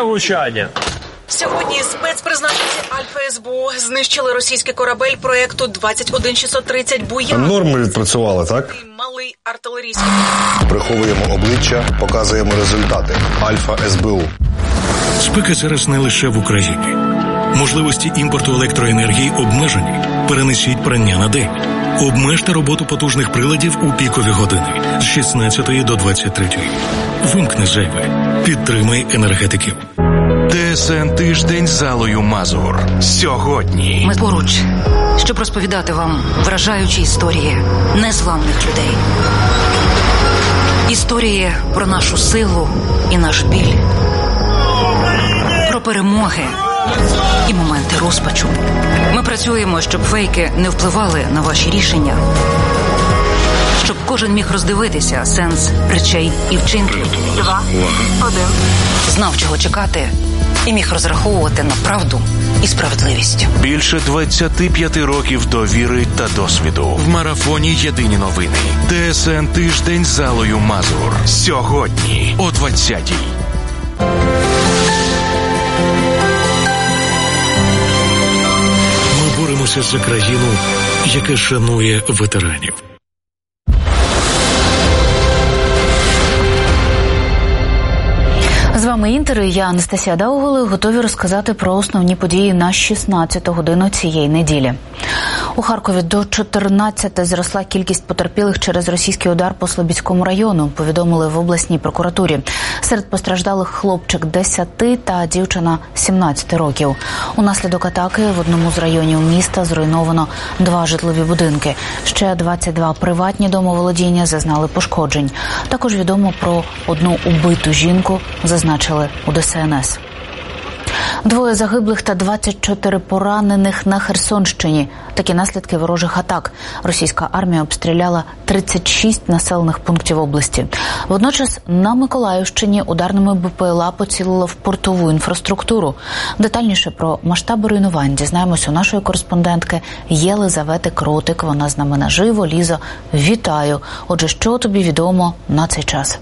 Є влучання. Сьогодні спецпризначенці Альфа СБУ знищили російський корабель проєкту 21630 «Буян». Норми відпрацювали, так? Малий артилерійський. Приховуємо обличчя, показуємо результати. Альфа СБУ. Спека зараз не лише в Україні. Можливості імпорту електроенергії обмежені. Перенесіть прання на день. Обмежте роботу потужних приладів у пікові години з 16 до 23. Вимкни зайве. Підтримай енергетиків. ТСН «Тиждень» з Аллою Мазур. Сьогодні. Ми поруч, щоб розповідати вам вражаючі історії незламних людей. Історії про нашу силу і наш біль. Про перемоги і моменти розпачу. Ми працюємо, щоб фейки не впливали на ваші рішення. Щоб кожен міг роздивитися сенс речей і вчинків. 2, 1. Знав, чого чекати, і міг розраховувати на правду і справедливість. Більше 25 років довіри та досвіду. В марафоні «Єдині новини». ТСН «Тиждень» з Аллою Мазур. Сьогодні о 20-й. Ми боремося за країну, яка шанує ветеранів. З вами Інтер і я, Анастасія Даугали, готові розказати про основні події на 16-ту годину цієї неділі. У Харкові до 14 зросла кількість потерпілих через російський удар по Слобідському району, повідомили в обласній прокуратурі. Серед постраждалих хлопчик 10 та дівчина 17 років. Унаслідок атаки в одному з районів міста зруйновано 2 житлові будинки. Ще 22 приватні домоволодіння зазнали пошкоджень. Також відомо про одну убиту жінку, зазначили у ДСНС. 2 загиблих та 24 поранених на Херсонщині. Такі наслідки ворожих атак. Російська армія обстріляла 36 населених пунктів області. Водночас на Миколаївщині ударними БПЛА поцілило в портову інфраструктуру. Детальніше про масштаби руйнувань дізнаємось у нашої кореспондентки Єлизавети Кротик. Вона з нами наживо. Лізо, вітаю. Отже, що тобі відомо на цей час?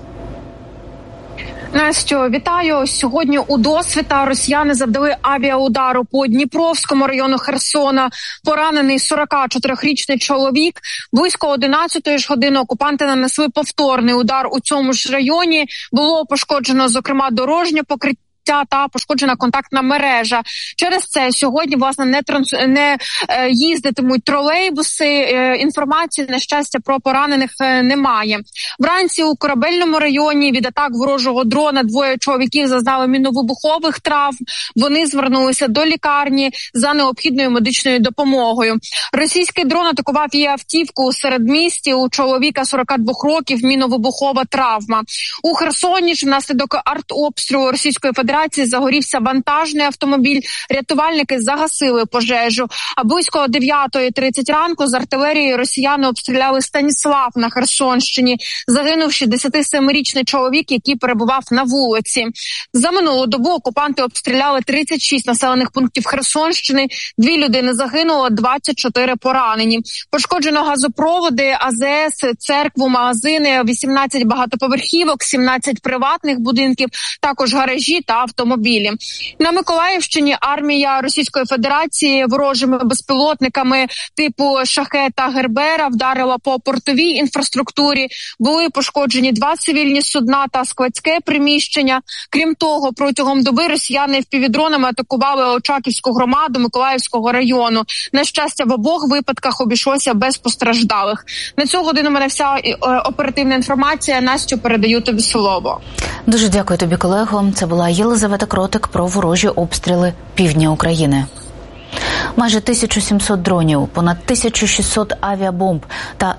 Настю, вітаю. Сьогодні у досвіта росіяни завдали авіаудару по Дніпровському району Херсона. Поранений 44-річний чоловік. Близько 11-ї ж години окупанти нанесли повторний удар у цьому ж районі. Було пошкоджено, зокрема, дорожнє покриття та пошкоджена контактна мережа. Через це сьогодні, власне, не їздитимуть тролейбуси. Інформації, на щастя, про поранених немає. Вранці у Корабельному районі від атак ворожого дрона 2 чоловіків зазнали міновибухових травм. Вони звернулися до лікарні за необхідною медичною допомогою. Російський дрон атакував її автівку у середмісті. У чоловіка 42 років міновибухова травма. У Херсоні ж внаслідок артобстрілу Російської Федерації загорівся вантажний автомобіль. Рятувальники загасили пожежу. А близько 9:30 ранку з артилерії росіяни обстріляли Станіслав на Херсонщині. Загинув 67-річний чоловік, який перебував на вулиці. За минулу добу окупанти обстріляли 36 населених пунктів Херсонщини. 2 людини загинуло, 24 поранені. Пошкоджено газопроводи, АЗС, церкву, магазини, 18 багатоповерхівок, 17 приватних будинків, також гаражі та автомобілі. На Миколаївщині армія Російської Федерації ворожими безпілотниками типу «Шахет» та «Гербера» вдарила по портовій інфраструктурі. Були пошкоджені 2 цивільні судна та складське приміщення. Крім того, протягом доби росіяни впівдронами атакували Очаківську громаду Миколаївського району. На щастя, в обох випадках обійшлося без постраждалих. На цю годину в мене вся оперативна інформація. Настю, передаю тобі слово. Дуже дякую тобі, колего. Це була Єлизавета Кротик про ворожі обстріли півдня України. Майже 1700 дронів, понад 1600 авіабомб та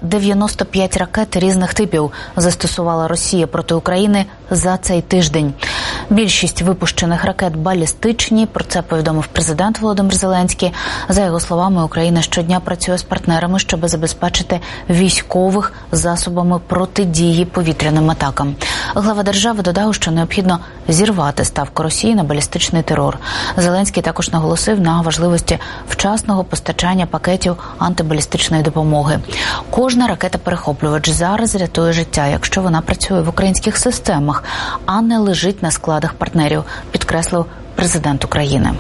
95 ракет різних типів застосувала Росія проти України за цей тиждень. Більшість випущених ракет балістичні, про це повідомив президент Володимир Зеленський. За його словами, Україна щодня працює з партнерами, щоб забезпечити військових засобами протидії повітряним атакам. Глава держави додав, що необхідно зірвати ставку Росії на балістичний терор. Зеленський також наголосив на важливості вчасного постачання пакетів антибалістичної допомоги. Кожна ракета-перехоплювач зараз рятує життя, якщо вона працює в українських системах, а не лежить на складах партнерів, підкреслив підкреслив президент України.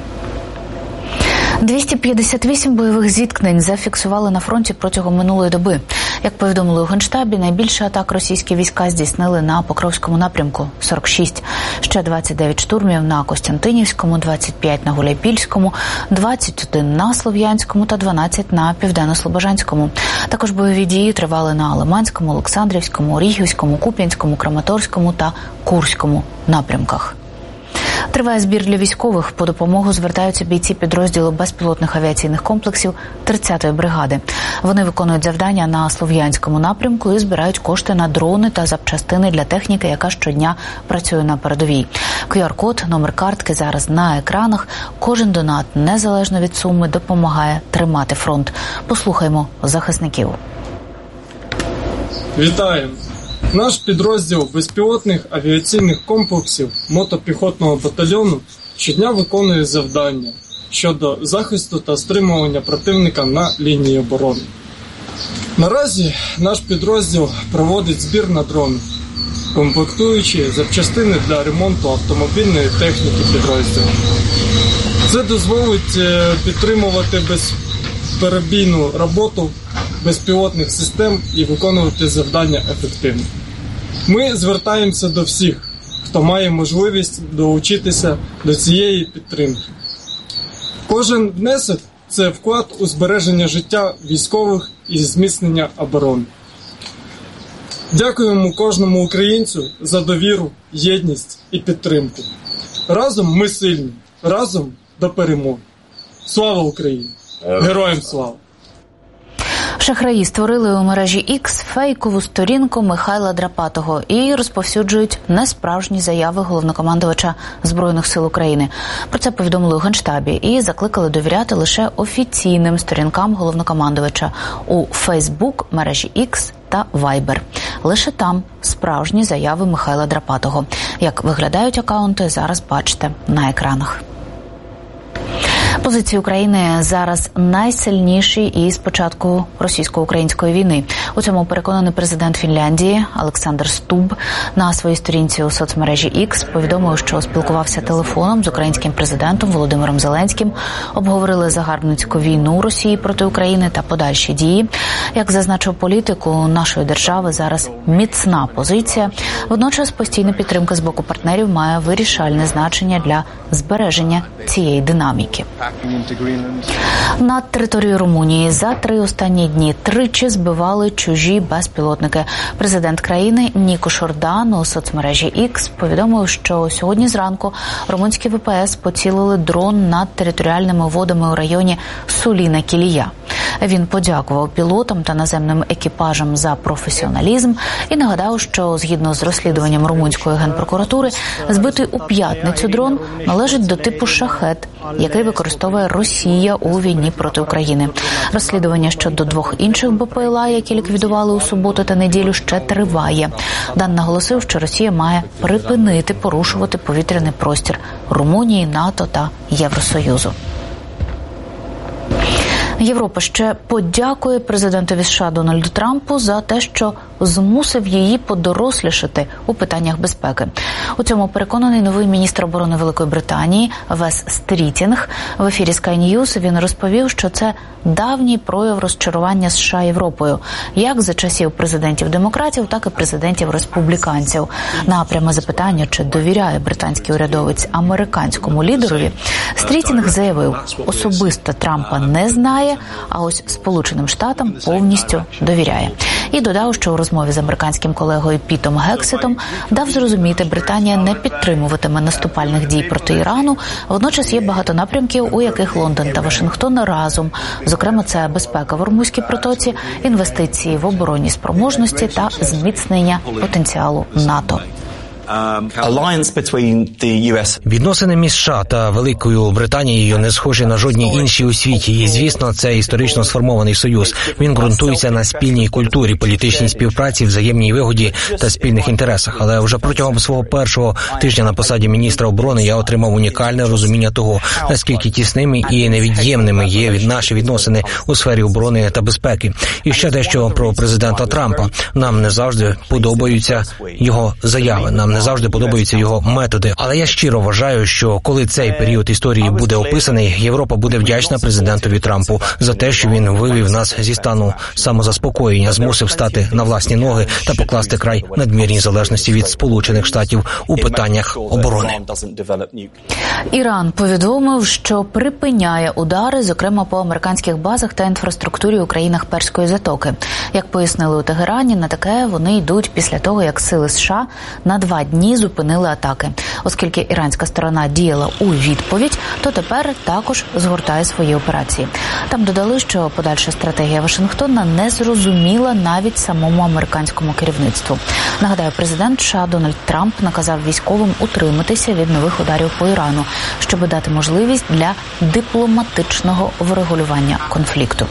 258 бойових зіткнень зафіксували на фронті протягом минулої доби. Як повідомили у Генштабі, найбільше атак російські війська здійснили на Покровському напрямку – 46, ще 29 штурмів на Костянтинівському, 25 на Гуляйпільському, 21 на Слов'янському та 12 на Південно-Слобожанському. Також бойові дії тривали на Лиманському, Олександрівському, Оріхівському, Куп'янському, Краматорському та Курському напрямках. Триває збір для військових. По допомогу звертаються бійці підрозділу безпілотних авіаційних комплексів 30-ї бригади. Вони виконують завдання на Слов'янському напрямку і збирають кошти на дрони та запчастини для техніки, яка щодня працює на передовій. QR-код, номер картки зараз на екранах. Кожен донат, незалежно від суми, допомагає тримати фронт. Послухаймо захисників. Вітаємо! Наш підрозділ безпілотних авіаційних комплексів мотопіхотного батальйону щодня виконує завдання щодо захисту та стримування противника на лінії оборони. Наразі наш підрозділ проводить збір на дрони, комплектуючи запчастини для ремонту автомобільної техніки підрозділу. Це дозволить підтримувати безперебійну роботу безпілотних систем і виконувати завдання ефективно. Ми звертаємося до всіх, хто має можливість долучитися до цієї підтримки. Кожен внесок – це вклад у збереження життя військових і зміцнення оборони. Дякуємо кожному українцю за довіру, єдність і підтримку. Разом ми сильні, разом до перемоги. Слава Україні! Героям слава! Шахраї створили у мережі X фейкову сторінку Михайла Драпатого і розповсюджують несправжні заяви головнокомандувача Збройних сил України. Про це повідомили у Генштабі і закликали довіряти лише офіційним сторінкам головнокомандувача у Facebook, мережі X та Viber. Лише там справжні заяви Михайла Драпатого. Як виглядають акаунти, зараз бачите на екранах. Позиції України зараз найсильніші із початку російсько-української війни. У цьому переконаний президент Фінляндії Олександр Стуб. На своїй сторінці у соцмережі X повідомив, що спілкувався телефоном з українським президентом Володимиром Зеленським, обговорили загарбницьку війну Росії проти України та подальші дії. Як зазначив політик, у нашої держави зараз міцна позиція. Водночас постійна підтримка з боку партнерів має вирішальне значення для збереження цієї динаміки. Над територією Румунії за 3 останні дні тричі збивали чужі безпілотники. Президент країни Нікош Ордан у соцмережі X повідомив, що сьогодні зранку румунські ВПС поцілили дрон над територіальними водами у районі Суліна-Кілія. Він подякував пілотам та наземним екіпажам за професіоналізм і нагадав, що згідно з розслідуванням румунської генпрокуратури, збитий у п'ятницю дрон належить до типу «Шахет», який використовує Росія у війні проти України. Розслідування щодо 2 інших БПЛА, які ліквідували у суботу та неділю, ще триває. Дан наголосив, що Росія має припинити порушувати повітряний простір Румунії, НАТО та Євросоюзу. Європа ще подякує президентові США Дональду Трампу за те, що змусив її подорослішати у питаннях безпеки. У цьому переконаний новий міністр оборони Великої Британії Вес Стрітінг. В ефірі Sky News він розповів, що це давній прояв розчарування США Європою, як за часів президентів-демократів, так і президентів-республіканців. На пряме запитання, чи довіряє британський урядовець американському лідерові, Стрітінг заявив, особисто Трампа не знає, а ось Сполученим Штатам повністю довіряє. І додав, що у розмові з американським колегою Пітом Гексетом дав зрозуміти, Британія не підтримуватиме наступальних дій проти Ірану. Водночас є багато напрямків, у яких Лондон та Вашингтон разом. Зокрема, це безпека в Ормузькій протоці, інвестиції в оборонні спроможності та зміцнення потенціалу НАТО. Відносини між США та Великою Британією не схожі на жодні інші у світі. І, звісно, це історично сформований союз. Він ґрунтується на спільній культурі, політичній співпраці, взаємній вигоді та спільних інтересах. Але вже протягом свого першого тижня на посаді міністра оборони я отримав унікальне розуміння того, наскільки тісними і невід'ємними є наші відносини у сфері оборони та безпеки. І ще дещо про президента Трампа. Нам не завжди подобаються його заяви. Нам не не завжди подобаються його методи. Але я щиро вважаю, що коли цей період історії буде описаний, Європа буде вдячна президентові Трампу за те, що він вивів нас зі стану самозаспокоєння, змусив стати на власні ноги та покласти край надмірній залежності від Сполучених Штатів у питаннях оборони. Іран повідомив, що припиняє удари, зокрема по американських базах та інфраструктурі у країнах Перської затоки. Як пояснили у Тегерані, на таке вони йдуть після того, як сили США на 2 дні зупинили атаки. Оскільки іранська сторона діяла у відповідь, то тепер також згортає свої операції. Там додали, що подальша стратегія Вашингтона не зрозуміла навіть самому американському керівництву. Нагадаю, президент США Дональд Трамп наказав військовим утриматися від нових ударів по Ірану, щоб дати можливість для дипломатичного врегулювання конфлікту.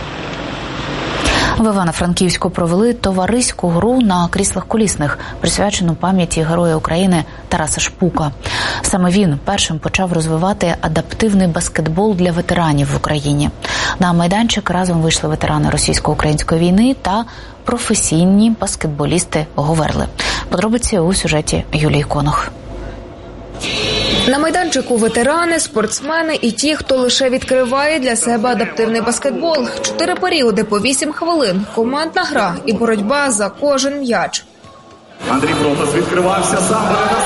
В Івано-Франківську провели товариську гру на кріслах колісних, присвячену пам'яті Героя України Тараса Шпука. Саме він першим почав розвивати адаптивний баскетбол для ветеранів в Україні. На майданчик разом вийшли ветерани російсько-української війни та професійні баскетболісти Говерли. Подробиці у сюжеті Юлії Конох. На майданчику ветерани, спортсмени і ті, хто лише відкриває для себе адаптивний баскетбол. 4 періоди по 8 хвилин, командна гра і боротьба за кожен м'яч. Андрій Протас відкривався сам,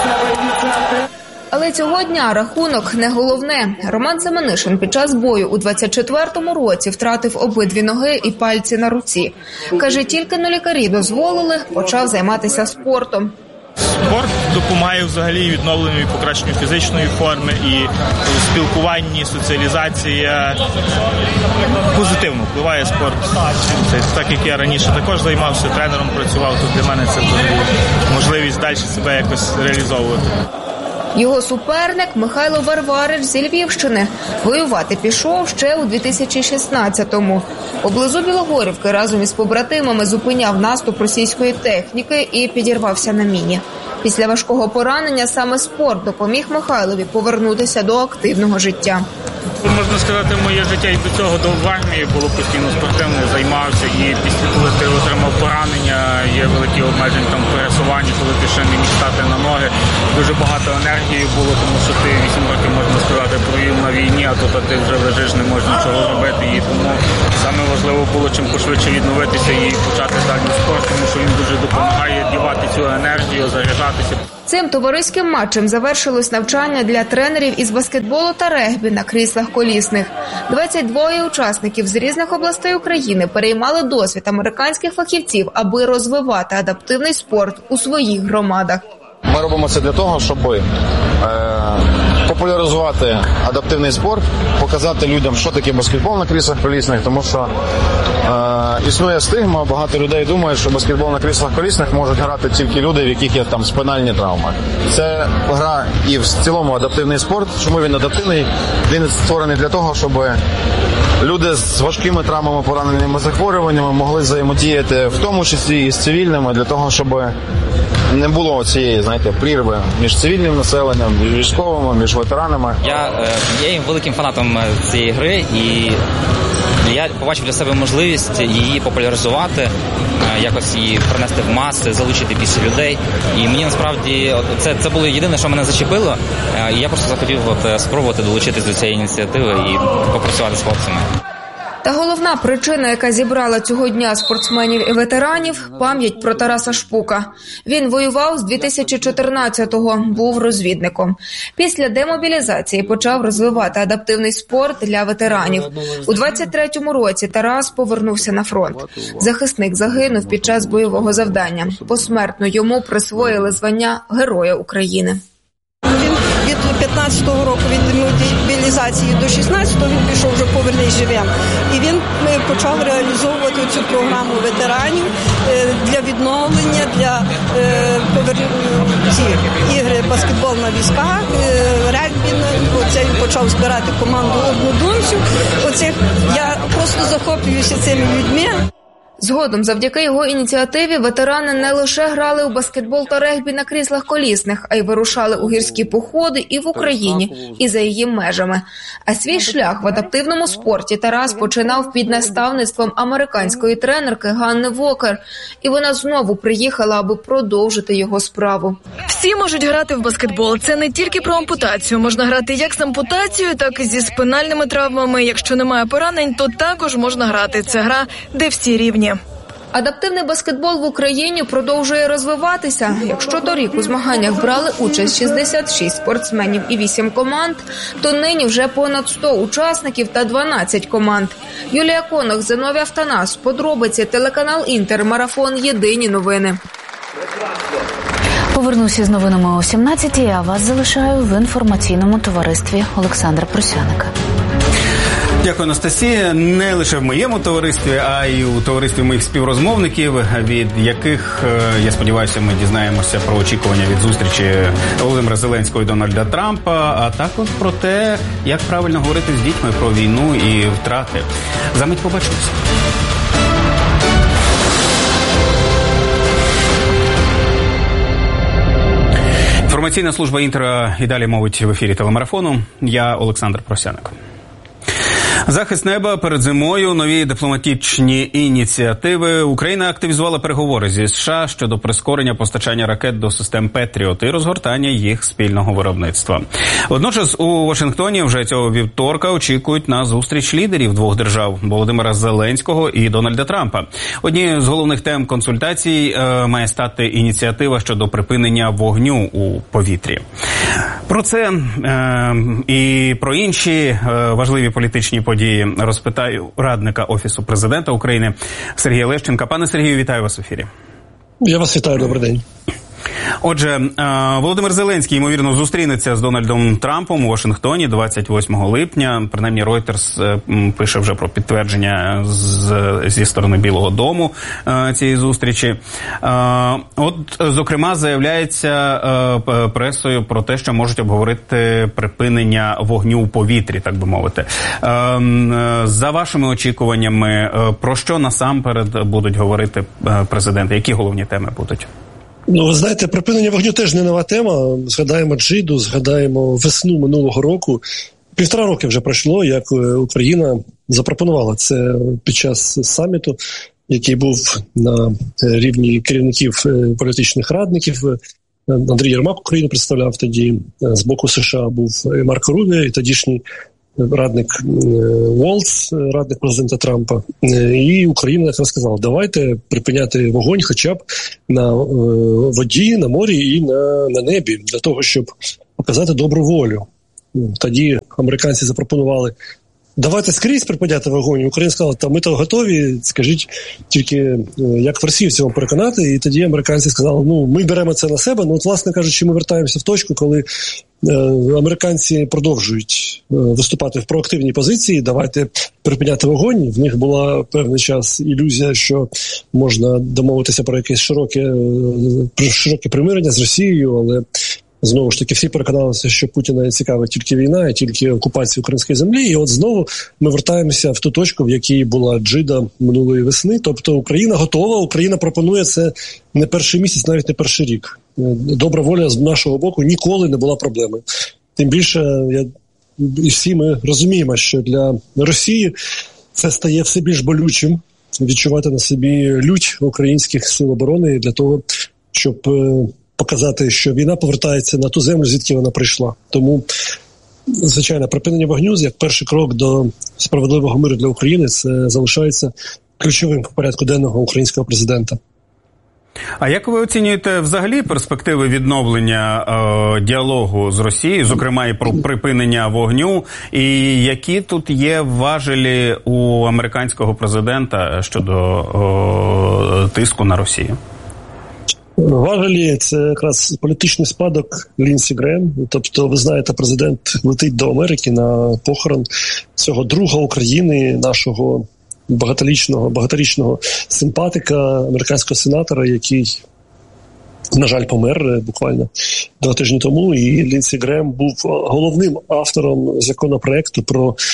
Але цього дня рахунок не головне. Роман Семенишин під час бою у 24-му році втратив обидві ноги і пальці на руці. Каже, тільки на лікарі дозволили, почав займатися спортом. Спорт допомагає взагалі відновленню і покращенню фізичної форми, і у спілкуванні, соціалізація позитивно впливає спорт. Це так, як я раніше також займався, тренером працював, то для мене це можливість далі себе якось реалізовувати. Його суперник Михайло Варварич зі Львівщини. Воювати пішов ще у 2016-му. Поблизу Білогорівки разом із побратимами зупиняв наступ російської техніки і підірвався на міні. Після важкого поранення саме спорт допоміг Михайлові повернутися до активного життя. Можна сказати, моє життя і до цього в армії було постійно спортивне, займався. І після, коли ти отримав поранення, є великі обмеження там в пересуванні, коли ти ще не міг стати на ноги. Дуже багато енергії було, тому що ти 8 років, можна сказати, провів на війні, а тут ти вже лежиш, не можеш нічого робити. І тому саме важливо було чим пошвидше відновитися і почати далі спорт, тому що він дуже допомагає дівати цю енергію, заряджатися. Цим товариським матчем завершилось навчання для тренерів із баскетболу та регбі на кріслах колісних. 22 учасників з різних областей України переймали досвід американських фахівців, аби розвивати адаптивний спорт у своїх громадах. Ми робимо це для того, щоб популяризувати адаптивний спорт, показати людям, що таке баскетбол на кріслах колісних, тому що існує стигма, багато людей думають, що баскетбол на кріслах колісних можуть грати тільки люди, в яких є там спинальні травми. Це гра і в цілому адаптивний спорт. Чому він адаптивний? Він створений для того, щоб люди з важкими травмами, пораненими захворюваннями могли взаємодіяти, в тому числі і з цивільними, для того, щоб не було цієї, прірви між цивільним населенням, між військовими, між ветеранами. Я є великим фанатом цієї гри, і я побачив для себе можливість її популяризувати, якось її принести в маси, залучити більше людей. І мені насправді це було єдине, що мене зачепило. І я просто захотів спробувати долучитись до цієї ініціативи і попрацювати з хлопцями. Та головна причина, яка зібрала цього дня спортсменів і ветеранів – пам'ять про Тараса Шпука. Він воював з 2014-го, був розвідником. Після демобілізації почав розвивати адаптивний спорт для ветеранів. У 23-му році Тарас повернувся на фронт. Захисник загинув під час бойового завдання. Посмертно йому присвоїли звання Героя України. Від 15-го року, від мобілізації до 16-го він пішов вже «Повернись живим». І він почав реалізовувати цю програму ветеранів для відновлення, для ігри баскетбол на візках, регбі. Оце він почав збирати команду однодумців. Я просто захоплююся цими людьми. Згодом, завдяки його ініціативі, ветерани не лише грали у баскетбол та регбі на кріслах колісних, а й вирушали у гірські походи і в Україні, і за її межами. А свій шлях в адаптивному спорті Тарас починав під наставництвом американської тренерки Ганни Вокер. І вона знову приїхала, аби продовжити його справу. Всі можуть грати в баскетбол. Це не тільки про ампутацію. Можна грати як з ампутацією, так і зі спинальними травмами. Якщо немає поранень, то також можна грати. Це гра, де всі рівні. Адаптивний баскетбол в Україні продовжує розвиватися. Якщо торік у змаганнях брали участь 66 спортсменів і 8 команд, то нині вже понад 100 учасників та 12 команд. Юлія Конох, Зиновій Автанас, подробиці, телеканал Інтер, марафон «Єдині новини». Повернуся з новинами о 17-й, а вас залишаю в інформаційному товаристві Олександра Просяника. Дякую, Анастасія. Не лише в моєму товаристві, а й у товаристві моїх співрозмовників, від яких, я сподіваюся, ми дізнаємося про очікування від зустрічі Володимира Зеленського і Дональда Трампа, а також про те, як правильно говорити з дітьми про війну і втрати. Замить побачимося. Інформаційна служба Інтера і далі мовить в ефірі телемарафону. Я Олександр Просяник. Захист неба перед зимою, нові дипломатичні ініціативи. Україна активізувала переговори зі США щодо прискорення постачання ракет до систем «Петріот» і розгортання їх спільного виробництва. Водночас у Вашингтоні вже цього вівторка очікують на зустріч лідерів двох держав – Володимира Зеленського і Дональда Трампа. Однією з головних тем консультацій має стати ініціатива щодо припинення вогню у повітрі. Про це і про інші важливі політичні події розпитаю радника Офісу президента України Сергія Лещенка. Пане Сергію, вітаю вас в ефірі. Я вас вітаю, добрий день. Отже, Володимир Зеленський, ймовірно, зустрінеться з Дональдом Трампом у Вашингтоні 28 липня. Принаймні, Reuters пише вже про підтвердження зі сторони Білого дому цієї зустрічі. От, зокрема, заявляється пресою про те, що можуть обговорити припинення вогню у повітрі, так би мовити. За вашими очікуваннями, про що насамперед будуть говорити президенти? Які головні теми будуть? Ну, ви знаєте, припинення вогню теж не нова тема. Згадаємо Джиду, згадаємо весну минулого року. 1,5 роки вже пройшло, як Україна запропонувала це під час саміту, який був на рівні керівників політичних радників. Андрій Єрмак Україну представляв тоді, з боку США був Марко Рубіо і тодішній радник Волц, радник президента Трампа. І Україна якраз сказала, давайте припиняти вогонь хоча б на воді, на морі і на небі, для того, щоб показати добру волю. Тоді американці запропонували, давайте скрізь припиняти вогонь. Україна сказала, та ми то готові, скажіть тільки, як в Росії в цьому переконати. І тоді американці сказали, ну, ми беремо це на себе. Ну, от, власне кажучи, ми вертаємося в точку, коли американці продовжують виступати в проактивній позиції, давайте припиняти вогонь. В них була певний час ілюзія, що можна домовитися про якесь широке примирення з Росією, але знову ж таки всі переконалися, що Путіна цікавить тільки війна і тільки окупація української землі. І от знову ми вертаємося в ту точку, в якій була Джида минулої весни. Тобто Україна готова, Україна пропонує це не перший місяць, навіть не перший рік. Добра воля з нашого боку ніколи не була проблемою. Тим більше, і всі ми розуміємо, що для Росії це стає все більш болючим відчувати на собі лють українських сил оборони для того, щоб показати, що війна повертається на ту землю, звідки вона прийшла. Тому, звичайно, припинення вогню, як перший крок до справедливого миру для України, це залишається ключовим в порядку денного українського президента. А як ви оцінюєте взагалі перспективи відновлення діалогу з Росією, зокрема і про припинення вогню, і які тут є важелі у американського президента щодо тиску на Росію? Важелі – це якраз політичний спадок Лінсі Грем. Тобто, ви знаєте, президент летить до Америки на похорон цього друга України, нашого багаторічного симпатика, американського сенатора, який, на жаль, помер буквально 2 тижні тому. І Лінсі Грем був головним автором законопроекту про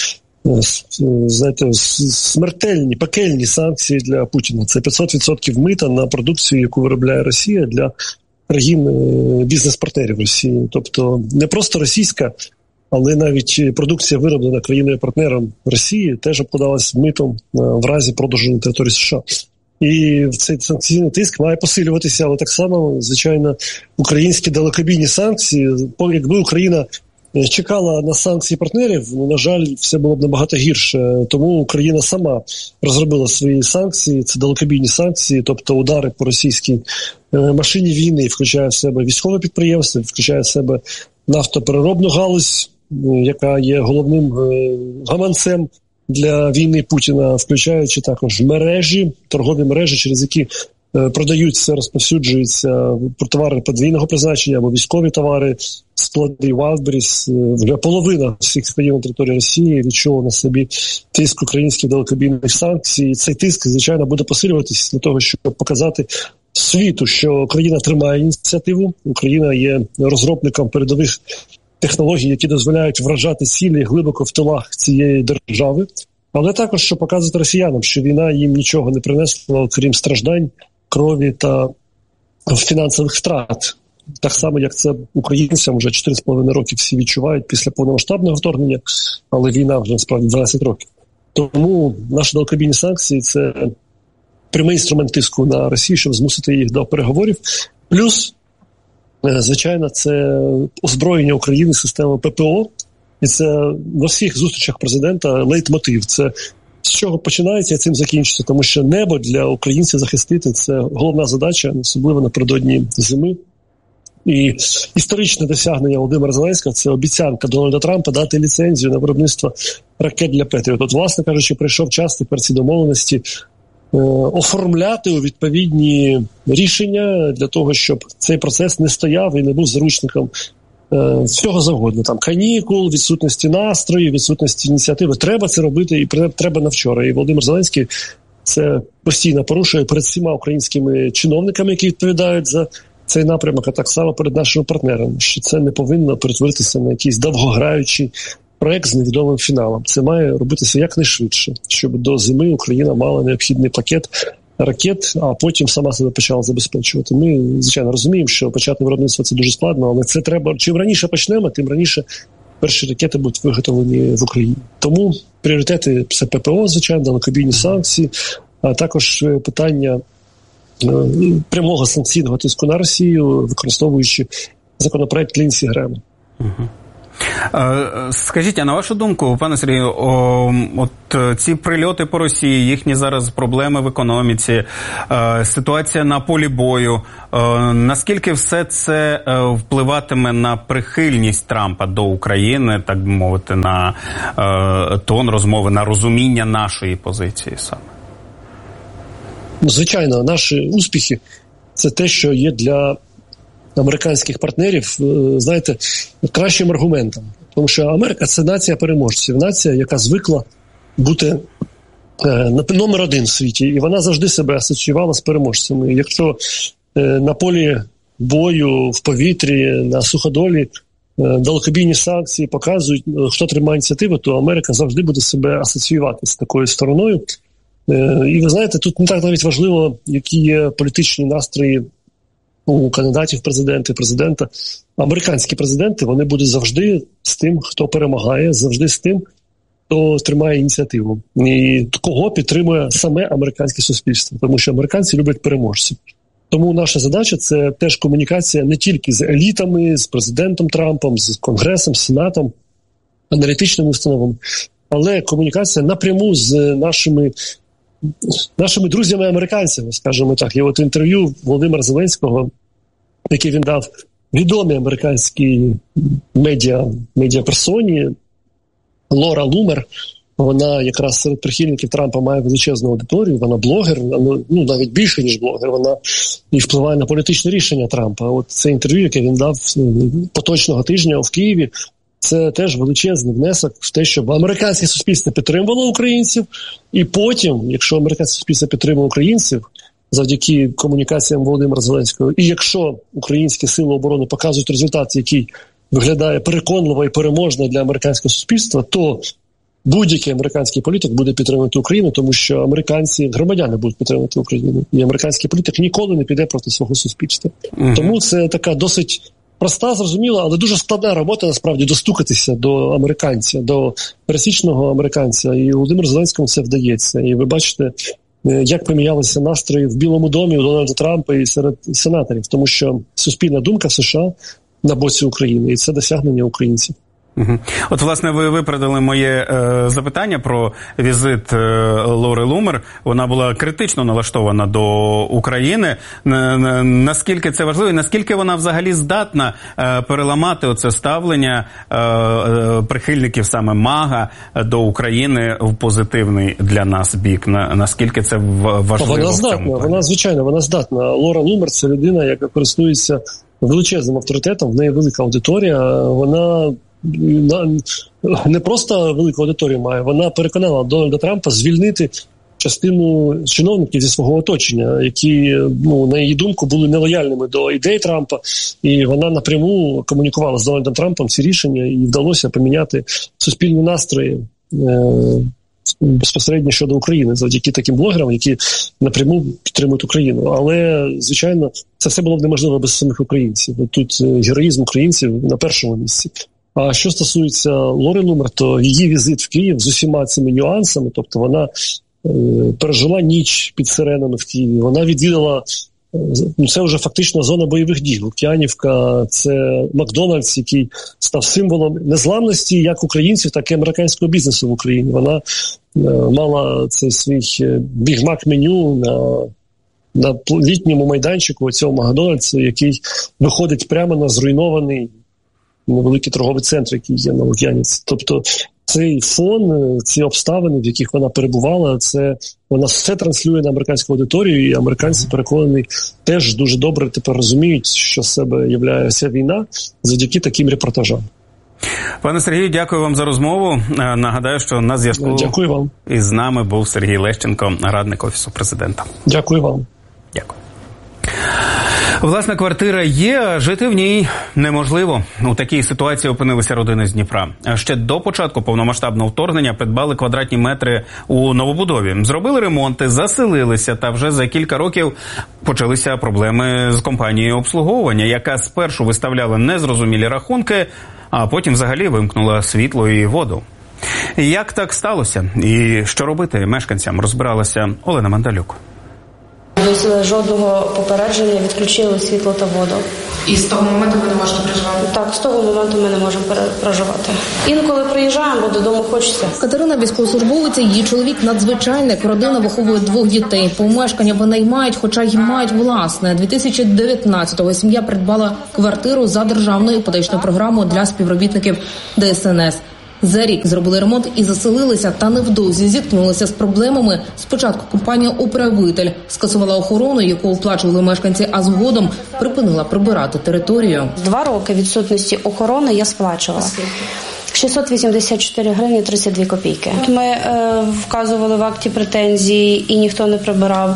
знаєте, смертельні, пекельні санкції для Путіна. Це 500% мита на продукцію, яку виробляє Росія для країн бізнес-партнерів Росії. Тобто не просто російська, але навіть продукція, вироблена країною-партнером Росії, теж обкладалась митом в разі продажу на території США. І цей санкційний тиск має посилюватися, але так само, звичайно, українські далекобійні санкції, якби Україна чекала на санкції партнерів, на жаль, все було б набагато гірше. Тому Україна сама розробила свої санкції, це далекобійні санкції, тобто удари по російській машині війни, включає в себе військове підприємство, включає в себе нафтопереробну галузь, яка є головним гаманцем для війни Путіна, включаючи також мережі, торгові мережі, через які продаються, розповсюджуються товари подвійного призначення або військові товари, склади Wildberries. Вже половина всіх складів на території Росії відчула на собі тиск українських далекобійних санкцій. Цей тиск, звичайно, буде посилюватися для того, щоб показати світу, що Україна тримає ініціативу, Україна є розробником передових технологій, які дозволяють вражати цілі глибоко в тилах цієї держави, але також, щоб показувати росіянам, що війна їм нічого не принесла, окрім страждань, крові та фінансових втрат. Так само, як це українцям вже 4,5 роки всі відчувають після повномасштабного вторгнення, але війна вже насправді 12 років. Тому наші далекобійні санкції – це прямий інструмент тиску на Росію, щоб змусити їх до переговорів. Плюс, звичайно, це озброєння України системою ППО, і це на всіх зустрічах президента лейтмотив. Це з чого починається і цим закінчиться, тому що небо для українців захистити – це головна задача, особливо напередодні зими. І історичне досягнення Володимира Зеленського – це обіцянка Дональда Трампа дати ліцензію на виробництво ракет для Петріот. От, власне кажучи, прийшов час тепер ці домовленості оформляти у відповідні рішення для того, щоб цей процес не стояв і не був заручником всього завгодно. Там канікул, відсутності настрою, відсутності ініціативи. Треба це робити і треба на вчора. І Володимир Зеленський це постійно порушує перед всіма українськими чиновниками, які відповідають за цей напрямок, а так само перед нашими партнерами, що це не повинно перетворитися на якийсь довгограючий проект з невідомим фіналом. Це має робитися якнайшвидше, щоб до зими Україна мала необхідний пакет ракет, а потім сама себе почала забезпечувати. Ми, звичайно, розуміємо, що почати виробництво – це дуже складно, але це треба, чим раніше почнемо, тим раніше перші ракети будуть виготовлені в Україні. Тому пріоритети – це ППО, звичайно, далекобійні санкції, а також питання прямого санкційного тиску на Росію, використовуючи законопроект Лінсі Грема. Скажіть, а на вашу думку, пане Сергію, от ці прильоти по Росії, їхні зараз проблеми в економіці, ситуація на полі бою, наскільки все це впливатиме на прихильність Трампа до України, так би мовити, на тон розмови, на розуміння нашої позиції саме? Звичайно, наші успіхи – це те, що є для американських партнерів, знаєте, кращим аргументом. Тому що Америка – це нація переможців, нація, яка звикла бути номер один в світі, і вона завжди себе асоціювала з переможцями. Якщо на полі бою, в повітрі, на суходолі далекобійні санкції показують, хто тримає ініціативу, то Америка завжди буде себе асоціювати з такою стороною. І ви знаєте, тут не так навіть важливо, які є політичні настрої у кандидатів президента. Американські президенти, вони будуть завжди з тим, хто перемагає, завжди з тим, хто тримає ініціативу. І кого підтримує саме американське суспільство, тому що американці люблять переможців. Тому наша задача – це теж комунікація не тільки з елітами, з президентом Трампом, з Конгресом, з Сенатом, аналітичними установами, але комунікація напряму з нашими друзями-американцями, скажімо так. Є от інтерв'ю Володимира Зеленського, яке він дав відомій американській медіаперсоні Лора Лумер. Вона якраз серед прихильників Трампа має величезну аудиторію, вона блогер, навіть більше, ніж блогер, вона і впливає на політичне рішення Трампа. От це інтерв'ю, яке він дав поточного тижня в Києві, це теж величезний внесок в те, щоб американське суспільство підтримувало українців, і потім, якщо американське суспільство підтримує українців завдяки комунікаціям Володимира Зеленського, і якщо українські сили оборони показують результат, який виглядає переконливо і переможно для американського суспільства, то будь-який американський політик буде підтримувати Україну, тому що американці, громадяни будуть підтримувати Україну. І американський політик ніколи не піде проти свого суспільства. Тому це така досить проста, зрозуміла, але дуже складна робота, насправді, достукатися до американця, до пересічного американця. І Володимиру Зеленському це вдається. І ви бачите, як помінялися настрої в Білому домі у Дональда Трампа і серед сенаторів. Тому що суспільна думка в США на боці України. І це досягнення українців. От, власне, ви виправдали моє запитання про візит Лори Лумер. Вона була критично налаштована до України. Наскільки це важливо і наскільки вона взагалі здатна переламати оце ставлення прихильників саме МАГА до України в позитивний для нас бік? Наскільки це важливо? Вона здатна, вона здатна. Лора Лумер – це людина, яка користується величезним авторитетом, в неї велика аудиторія, вона не просто велику аудиторію має, вона переконала Дональда Трампа звільнити частину чиновників зі свого оточення, які, на її думку, були нелояльними до ідей Трампа, і вона напряму комунікувала з Дональдом Трампом ці рішення, і вдалося поміняти суспільні настрої безпосередньо щодо України, завдяки таким блогерам, які напряму підтримують Україну. Але, звичайно, це все було б неможливо без самих українців. Тут героїзм українців на першому місці. А що стосується Лори Лумер, то її візит в Київ з усіма цими нюансами, тобто вона пережила ніч під сиренами в Києві, вона відвідала, це вже фактично зона бойових дій. Лук'янівка, це Макдональдс, який став символом незламності як українців, так і американського бізнесу в Україні. Вона мала цей свій бігмак-меню на літньому майданчику цього Макдональдсу, який виходить прямо на зруйнований невеликий торговий центр, який є на Лук'янівці. Тобто цей фон, ці обставини, в яких вона перебувала, вона все транслює на американську аудиторію, і американці, переконані, теж дуже добре тепер розуміють, що з себе являє ця війна завдяки таким репортажам. Пане Сергію, дякую вам за розмову. Нагадаю, що на зв'язку із нами був Сергій Лещенко, радник Офісу Президента. Дякую вам. Дякую. Власна квартира є, а жити в ній неможливо. У такій ситуації опинилися родини з Дніпра. Ще до початку повномасштабного вторгнення придбали квадратні метри у новобудові. Зробили ремонти, заселилися, та вже за кілька років почалися проблеми з компанією обслуговування, яка спершу виставляла незрозумілі рахунки, а потім взагалі вимкнула світло і воду. Як так сталося? І що робити мешканцям, розбиралася Олена Мандалюк. Без жодного попередження відключили світло та воду. І з того моменту ви не можете проживати? Так, з того моменту ми не можемо проживати. Інколи приїжджаємо, бо додому хочеться. Катерина військовослужбовиця, її чоловік надзвичайник. Родина виховує 2 дітей. Помешкання винаймають, хоча й мають власне. 2019-го сім'я придбала квартиру за державною іпотечною програмою для співробітників ДСНС. За рік зробили ремонт і заселилися, та невдовзі зіткнулися з проблемами. Спочатку компанія-управитель скасувала охорону, яку оплачували мешканці, а згодом припинила прибирати територію. 2 роки відсутності охорони я сплачувала. 684 гривні 32 копійки. Ми вказували в акті претензії і ніхто не прибирав.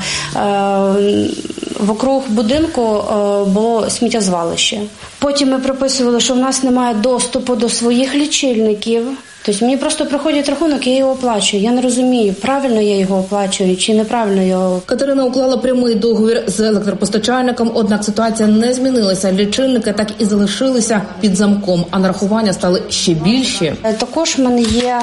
Вокруг будинку було сміттєзвалище. Потім ми прописували, що в нас немає доступу до своїх лічильників. Тобто мені просто приходить рахунок, я його оплачую. Я не розумію, правильно я його оплачую чи неправильно його. Катерина уклала прямий договір з електропостачальником, однак ситуація не змінилася. Лічильники так і залишилися під замком, а нарахування стали ще більші. Також в мене є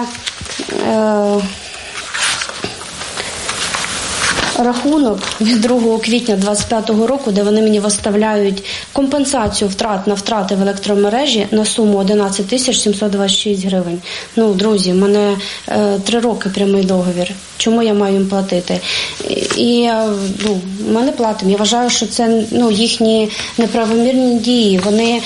рахунок від 2 квітня 2025 року, де вони мені виставляють компенсацію на втрати в електромережі на суму 11 726 гривень. Друзі, в мене 3 роки прямий договір. Чому я маю їм платити? І ми не платимо. Я вважаю, що це їхні неправомірні дії. Вони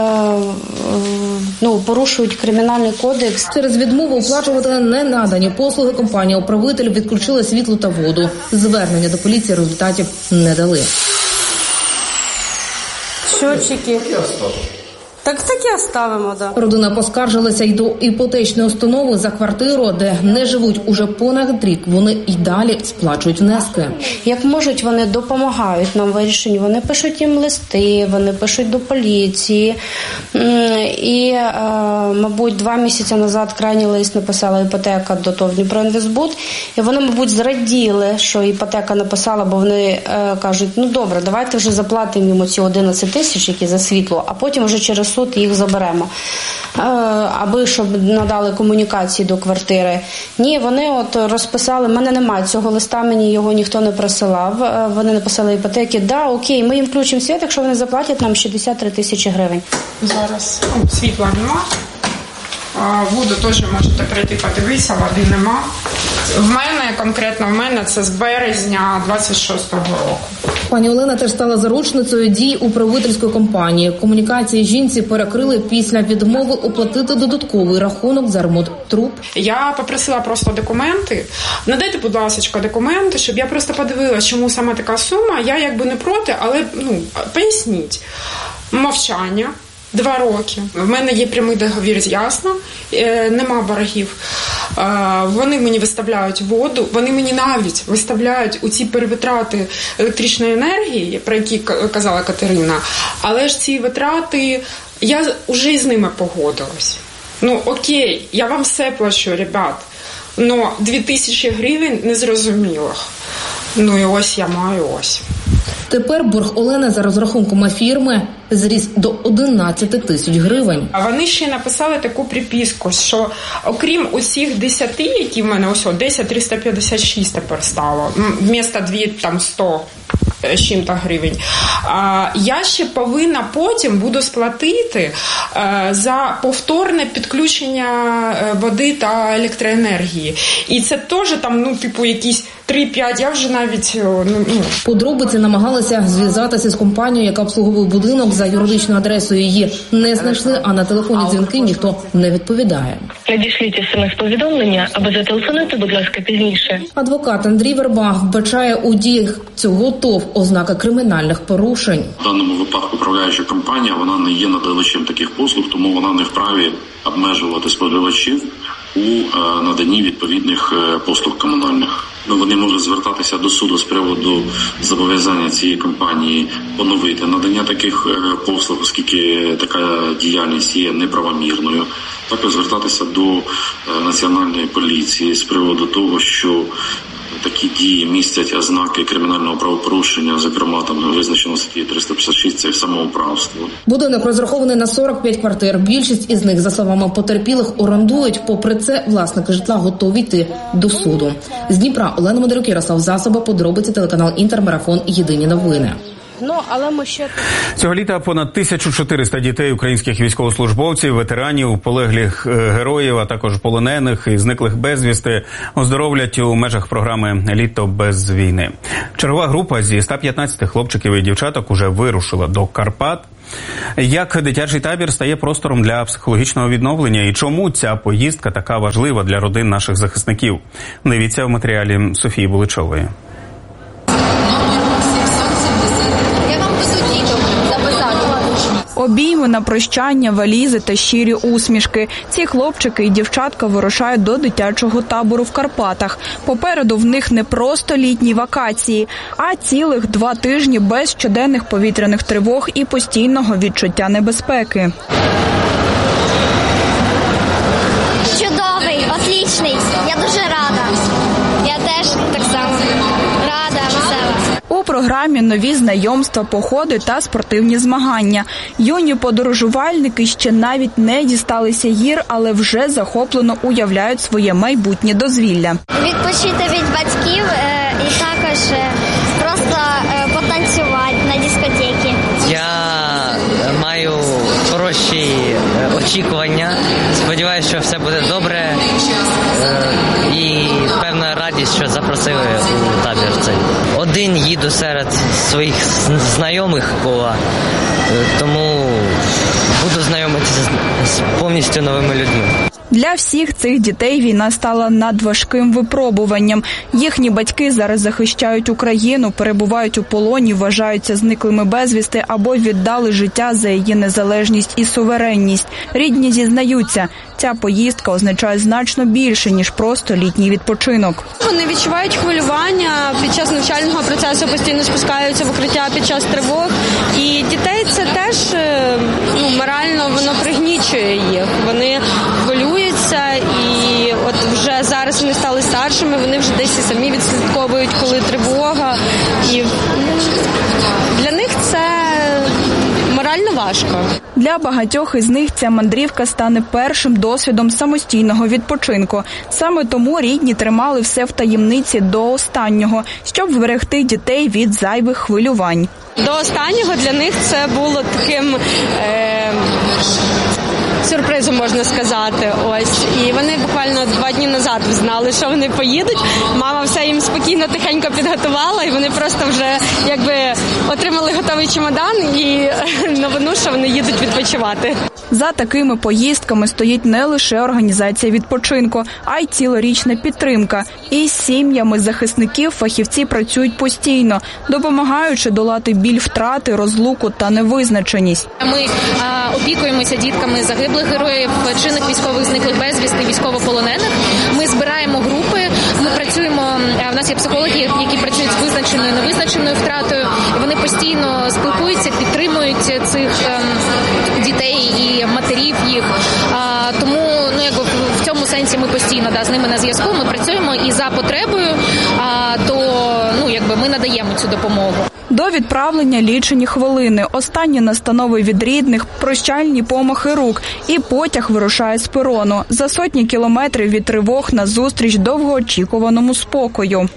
порушують кримінальний кодекс. Через відмову оплачувати ненадані послуги компанія-управитель відключила світло та воду. Звернення до поліції результатів не дали. Щотчики. Так і оставимо, да. Родина поскаржилася й до іпотечної установи за квартиру, де не живуть уже понад рік. Вони й далі сплачують внески. Як можуть, вони допомагають нам в вирішенні. Вони пишуть їм листи, вони пишуть до поліції. І, мабуть, 2 місяці назад крайній лист написала іпотека до ТОВ «Дніпроінвестбуд». І вони, мабуть, зраділи, що іпотека написала, бо вони кажуть, ну добре, давайте вже заплатимо йому ці 11 тисяч, які за світло, а потім вже через суд їх заберемо, аби щоб надали комунікації до квартири. Ні, вони от розписали, в мене немає цього листа, мені його ніхто не присилав. Вони написали іпотеки, да, окей, ми їм включимо світ, якщо вони заплатять нам 63 тисячі гривень. Зараз світла нема, воду теж можете прийти подивитися, води нема. В мене це з березня 26-го року. Пані Олена теж стала заручницею дій управительської компанії. Комунікації жінці перекрили після відмови оплатити додатковий рахунок за ремонт труб. Я попросила просто документи. Надайте, будь ласка, документи, щоб я просто подивилася, чому саме така сума. Я якби не проти, але поясніть. Мовчання. 2 роки. В мене є прямий договір, ясно, нема боргів. Вони мені виставляють воду, вони мені навіть виставляють у ці перевитрати електричної енергії, про які казала Катерина, але ж ці витрати, я вже з ними погодилась. Ну окей, я вам все плачу, ребят, но 2000 гривень незрозумілих. Ну і ось я маю ось. Тепер борг Олени за розрахунками фірми зріс до 11 тисяч гривень. А вони ще написали таку приписку, що окрім усіх 10, які в мене ось 10,356 тепер стало, вмісто 2,100 з чим-то гривень, я ще повинна потім буду сплатити за повторне підключення води та електроенергії. І це теж там, якісь 3-5, я вже навіть... Подробиці намагалися зв'язатися з компанією, яка обслуговує будинок. За юридичною адресою її не знайшли, а на телефонні дзвінки ніхто не відповідає. Надішліть смс-повідомлення або зателефонуйте, будь ласка, пізніше. Адвокат Андрій Верба вбачає у діях цього ТОВ ознаки кримінальних порушень. В даному випадку управляюча компанія, вона не є надавачем таких послуг, тому вона не вправі обмежувати споживачів у наданні відповідних послуг комунальних. Вони можуть звертатися до суду з приводу зобов'язання цієї компанії поновити надання таких послуг, оскільки така діяльність є неправомірною. Також звертатися до Національної поліції з приводу того, що такі дії містять ознаки кримінального правопорушення, зокрема там визначено статті 356 – це самоуправство. Будинок розрахований на 45 квартир. Більшість із них, за словами потерпілих, орендують. Попри це, власники житла готові йти до суду. З Дніпра Олена Модерюк, Ярослав Засоба, подробиці, телеканал «Інтермарафон», єдині новини. Але ми ще... Цього літа понад 1400 дітей українських військовослужбовців, ветеранів, полеглих героїв, а також полонених і зниклих безвісти оздоровлять у межах програми «Літо без війни». Чергова група зі 115 хлопчиків і дівчаток уже вирушила до Карпат. Як дитячий табір стає простором для психологічного відновлення і чому ця поїздка така важлива для родин наших захисників? Дивіться в матеріалі Софії Буличової. Обійми на прощання, валізи та щирі усмішки. Ці хлопчики і дівчатка вирушають до дитячого табору в Карпатах. Попереду в них не просто літні вакації, а цілих 2 тижні без щоденних повітряних тривог і постійного відчуття небезпеки. Чудовий, отлічний. Я дуже рада. Я теж так само рада, весела. У програмі нові знайомства, походи та спортивні змагання. Юні подорожувальники ще навіть не дісталися гір, але вже захоплено уявляють своє майбутнє дозвілля. Відпочити від батьків і також просто потанцювати на дискотеці. Я маю хороші очікування. Сподіваюся, що все буде добре. І певна радість, що запросили у табір цей. Один їду серед своїх знайомих кола, тому буду знайомитися з повністю новими людьми. Для всіх цих дітей війна стала надважким випробуванням. Їхні батьки зараз захищають Україну, перебувають у полоні, вважаються зниклими безвісти або віддали життя за її незалежність і суверенність. Рідні зізнаються, ця поїздка означає значно більше, ніж просто літній відпочинок. Вони відчувають хвилювання під час навчального процесу, постійно спускаються в укриття під час тривог. І дітей це теж морально воно пригнічує їх. Вони хвилюються, і от вже зараз вони стали старшими, вони вже десь і самі відслідковують, коли тривога. І для них це морально важко. Для багатьох із них ця мандрівка стане першим досвідом самостійного відпочинку. Саме тому рідні тримали все в таємниці до останнього, щоб вберегти дітей від зайвих хвилювань. До останнього для них це було таким сюрпризом, можна сказати. Ось. І вони буквально 2 дні назад знали, що вони поїдуть. Мама все їм спокійно, тихенько підготувала, і вони просто вже отримали готовий чемодан і новину, що вони їдуть відпочивати. За такими поїздками стоїть не лише організація відпочинку, а й цілорічна підтримка. Із сім'ями захисників фахівці працюють постійно, допомагаючи долати біль втрати, розлуку та невизначеність. Ми опікуємося дітками загиблих героїв, чинних військових зниклих безвісти, військовополонених. Ми збираємо групи, ми працюємо, в нас є психологи, які працюють з визначеною, невизначеною втратою. Вони постійно спілкуються, підтримують цих дітей і матерів їх. Тому в цьому сенсі ми постійно з ними на зв'язку, ми працюємо і за потребою, ми надаємо цю допомогу. До відправлення лічені хвилини, останні настанови від рідних, прощальні помахи рук і потяг вирушає з перону. За сотні кілометрів від тривог назустріч довгоочікуваному спокою.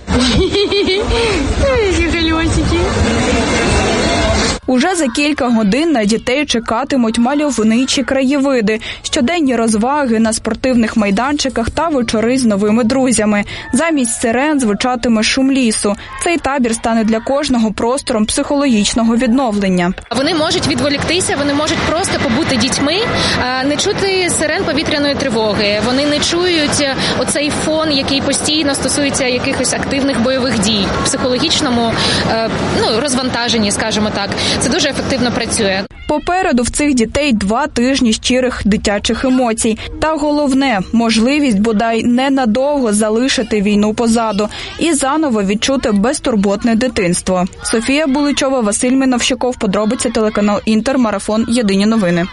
Уже за кілька годин на дітей чекатимуть мальовничі краєвиди, щоденні розваги на спортивних майданчиках та вечори з новими друзями. Замість сирен звучатиме шум лісу. Цей табір стане для кожного простором психологічного відновлення. Вони можуть відволіктися, вони можуть просто побути дітьми, не чути сирен повітряної тривоги. Вони не чують оцей фон, який постійно стосується якихось активних бойових дій, психологічному розвантаженні, скажімо так. Це дуже ефективно працює. Попереду в цих дітей 2 тижні щирих дитячих емоцій. Та головне – можливість бодай ненадовго залишити війну позаду і заново відчути безтурботне дитинство. Софія Буличова, Василь Міновщиков, подробиці, телеканал Інтер, марафон «Єдині новини».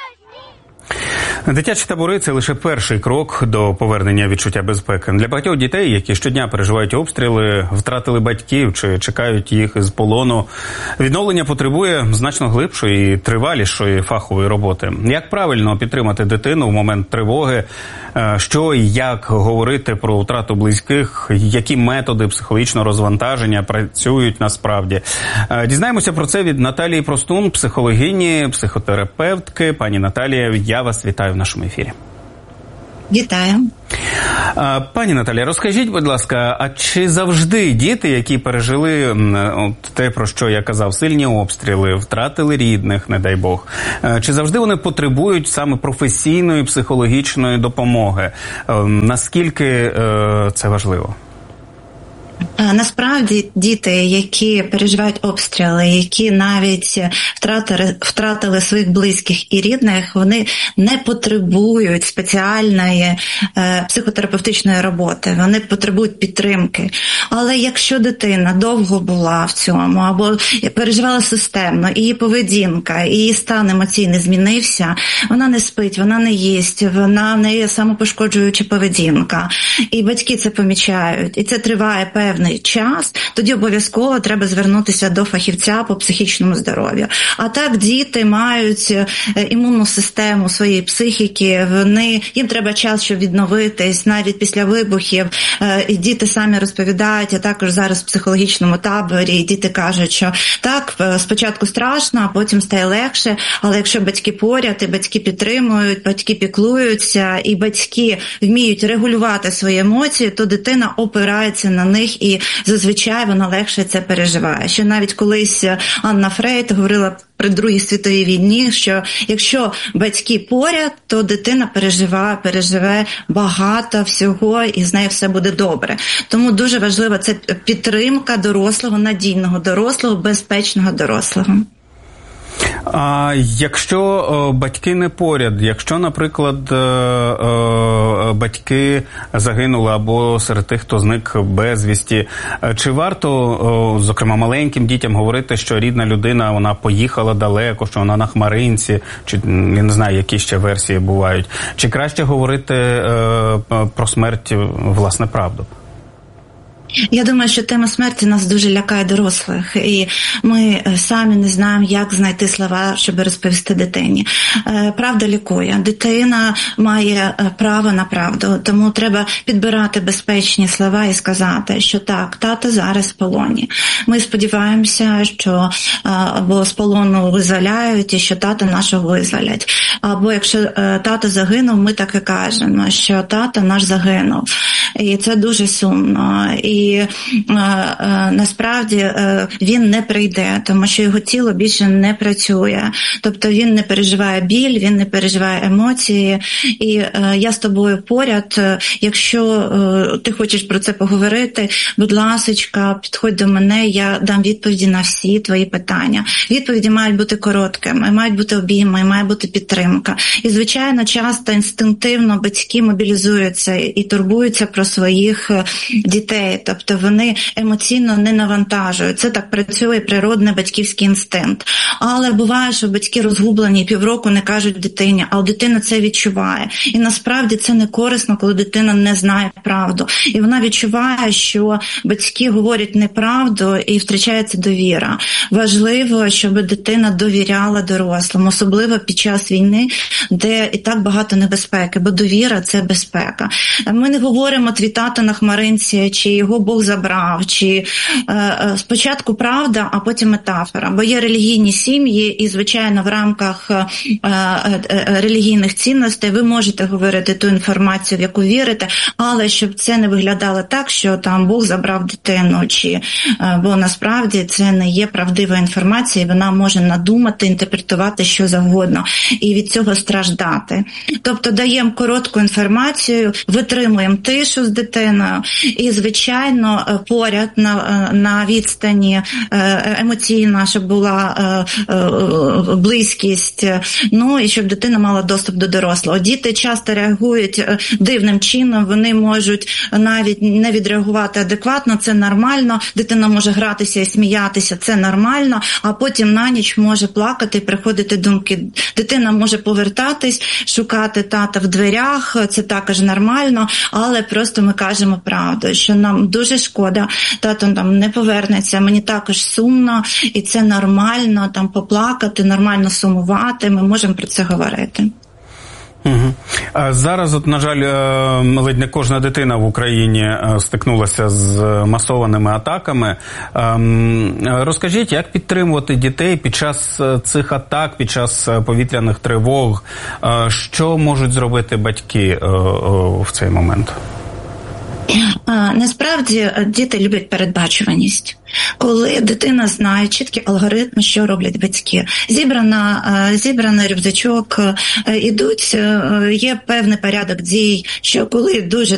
Дитячі табори – це лише перший крок до повернення відчуття безпеки. Для багатьох дітей, які щодня переживають обстріли, втратили батьків чи чекають їх з полону, відновлення потребує значно глибшої і тривалішої фахової роботи. Як правильно підтримати дитину в момент тривоги, що і як говорити про втрату близьких, які методи психологічного розвантаження працюють насправді. Дізнаємося про це від Наталії Простун, психологині, психотерапевтки. Пані Наталія, я вас вітаю в нашому ефірі. Вітаю. Пані Наталія, розкажіть, будь ласка, а чи завжди діти, які пережили те, про що я казав, сильні обстріли, втратили рідних, не дай Бог, чи завжди вони потребують саме професійної психологічної допомоги? Наскільки це важливо? Насправді діти, які переживають обстріли, які навіть втратили своїх близьких і рідних, вони не потребують спеціальної психотерапевтичної роботи, вони потребують підтримки. Але якщо дитина довго була в цьому, або переживала системно, і її поведінка, і її стан емоційний змінився, вона не спить, вона не їсть, вона в неї самопошкоджуюча поведінка. І батьки це помічають, і це триває певний час, тоді обов'язково треба звернутися до фахівця по психічному здоров'ю. А так діти мають імунну систему своєї психіки, їм треба час, щоб відновитись, навіть після вибухів. І діти самі розповідають, а також зараз в психологічному таборі, і діти кажуть, що так, спочатку страшно, а потім стає легше, але якщо батьки поряд, і батьки підтримують, батьки піклуються, і батьки вміють регулювати свої емоції, то дитина опирається на них і і зазвичай вона легше це переживає. Що навіть колись Анна Фрейд говорила при Другій світовій війні, що якщо батьки поряд, то дитина переживе багато всього і з нею все буде добре. Тому дуже важлива це підтримка дорослого, надійного дорослого, безпечного дорослого. А якщо батьки не поряд, якщо, наприклад, батьки загинули або серед тих, хто зник безвісті, чи варто, зокрема, маленьким дітям говорити, що рідна людина, вона поїхала далеко, що вона на хмаринці, чи, я не знаю, які ще версії бувають, чи краще говорити про смерть, власне, правду? Я думаю, що тема смерті нас дуже лякає дорослих, і ми самі не знаємо, як знайти слова, щоб розповісти дитині. Правда лікує. Дитина має право на правду, тому треба підбирати безпечні слова і сказати, що так, тато зараз в полоні. Ми сподіваємося, що або з полону визволяють, і що тата нашого визволять. Або якщо тато загинув, ми так і кажемо, що тато наш загинув. І це дуже сумно. І насправді він не прийде, тому що його тіло більше не працює. Тобто він не переживає біль, він не переживає емоції. І я з тобою поряд. Якщо ти хочеш про це поговорити, будь ласочка, підходь до мене, я дам відповіді на всі твої питання. Відповіді мають бути короткими, мають бути обійми, має бути підтримка. І, звичайно, часто інстинктивно батьки мобілізуються і турбуються про своїх дітей. Тобто вони емоційно не навантажують. Це так працює природний батьківський інстинкт. Але буває, що батьки розгублені, півроку не кажуть дитині, а дитина це відчуває. І насправді це не корисно, коли дитина не знає правду. І вона відчуває, що батьки говорять неправду і втрачається довіра. Важливо, щоб дитина довіряла дорослим, особливо під час війни, де і так багато небезпеки, бо довіра – це безпека. Ми не говоримо твій тато на хмаринці, чи його Бог забрав, чи спочатку правда, а потім метафора. Бо є релігійні сім'ї, і, звичайно, в рамках релігійних цінностей ви можете говорити ту інформацію, в яку вірите, але щоб це не виглядало так, що там Бог забрав дитину, чи бо насправді це не є правдива інформація, і вона може надумати, інтерпретувати що завгодно, і від цього страждати. Тобто даємо коротку інформацію, витримуємо тишу з дитиною, і, звичайно, поряд на відстані емоційна, щоб була близькість, ну і щоб дитина мала доступ до дорослого. Діти часто реагують дивним чином, вони можуть навіть не відреагувати адекватно, це нормально, дитина може гратися і сміятися, це нормально, а потім на ніч може плакати і приходити думки. Дитина може повертатись, шукати тата в дверях, це також нормально, але просто ми кажемо правду, що нам дуже шкода, тато там не повернеться, мені також сумно, і це нормально, там поплакати, нормально сумувати, ми можемо про це говорити. Угу. Зараз, от, на жаль, ледь не кожна дитина в Україні стикнулася з масованими атаками. Розкажіть, як підтримувати дітей під час цих атак, під час повітряних тривог? Що можуть зробити батьки в цей момент? Насправді діти люблять передбачуваність. Коли дитина знає чіткі алгоритми, що роблять батьки. Зібраний рюкзачок, ідуть, є певний порядок дій, що коли дуже